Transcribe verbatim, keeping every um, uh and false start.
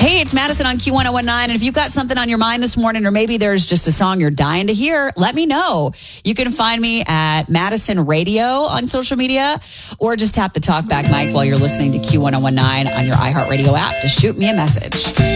Hey, it's Madison on Q one oh one nine. And if you've got something on your mind this morning, or maybe there's just a song you're dying to hear, let me know. You can find me at Madison Radio on social media, or just tap the talkback mic while you're listening to Q one oh one nine on your iHeartRadio app to shoot me a message.